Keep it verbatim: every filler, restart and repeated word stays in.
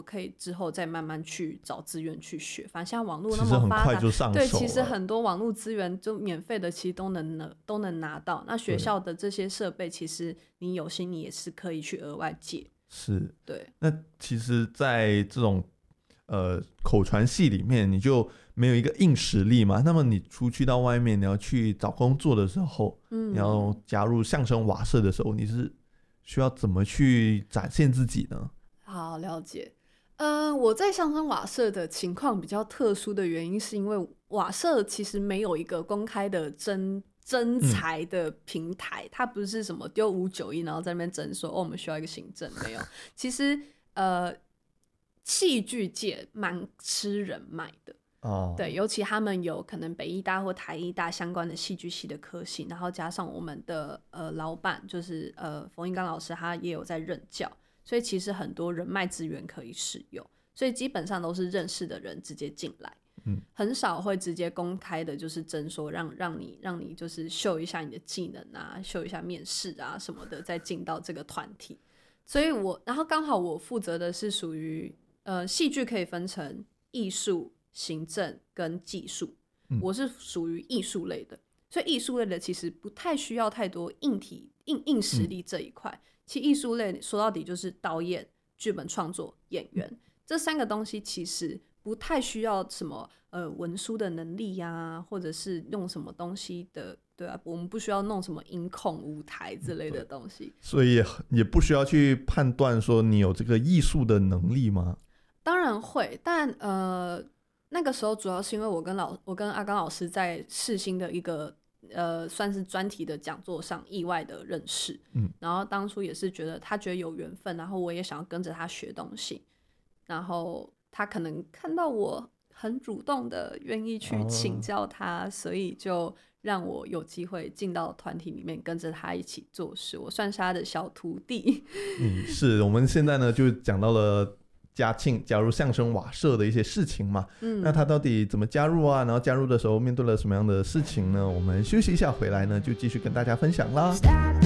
可以之后再慢慢去找资源去学。反正现在网络那么发达， 其实很快就上手了。 对，其实很多网络资源就免费的，其实都能都能拿到。那学校的这些设备，其实你有心你也是可以去额外借。 是， 对。 那其实，在这种呃口传系里面，你就没有一个硬实力嘛。那么你出去到外面，你要去找工作的时候，嗯，你要加入相声瓦舍的时候，你是需要怎么去展现自己呢？ 好，了解。呃，我在相声瓦舍的情况比较特殊的原因，是因为瓦舍其实没有一个公开的征征才的平台，嗯、它不是什么丢五九一，然后在那边征说哦，我们需要一个行政，没有。其实呃，戏剧界蛮吃人脉的。哦，对，尤其他们有可能北艺大或台艺大相关的戏剧系的科系，然后加上我们的呃老板就是呃冯英刚老师，他也有在任教，所以其实很多人脉资源可以使用，所以基本上都是认识的人直接进来，嗯，很少会直接公开的，就是征说让让你让你就是秀一下你的技能啊，秀一下面试啊什么的，再进到这个团体。所以我然后刚好我负责的是属于呃戏剧可以分成艺术、行政跟技术，我是属于艺术类的，所以艺术类的其实不太需要太多硬体 硬, 硬实力这一块、嗯、其实艺术类说到底就是导演、剧本创作、演员、嗯、这三个东西其实不太需要什么呃文书的能力啊，或者是用什么东西的，对啊，我们不需要弄什么音控舞台之类的东西， 所以 也, 也不需要去判断说你有这个艺术的能力吗？ 当然会，但呃那个时候主要是因为我跟老我跟阿刚老师在世新的一个呃算是专题的讲座上意外的认识，嗯，然后当初也是觉得他觉得有缘分，然后我也想要跟着他学东西，然后他可能看到我很主动的愿意去请教他、哦、所以就让我有机会进到团体里面跟着他一起做事，我算是他的小徒弟。 嗯，是，我们现在呢就讲到了嘉庆加入相声瓦舍的一些事情嘛，嗯，那他到底怎么加入啊？然后加入的时候面对了什么样的事情呢？我们休息一下，回来呢就继续跟大家分享啦。